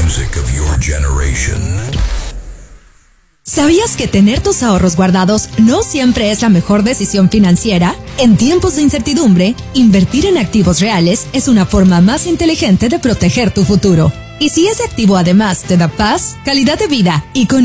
music of your generation. ¿Sabías que tener tus ahorros guardados no siempre es la mejor decisión financiera? En tiempos de incertidumbre, invertir en activos reales es una forma más inteligente de proteger tu futuro. Y si ese activo además te da paz, calidad de vida y con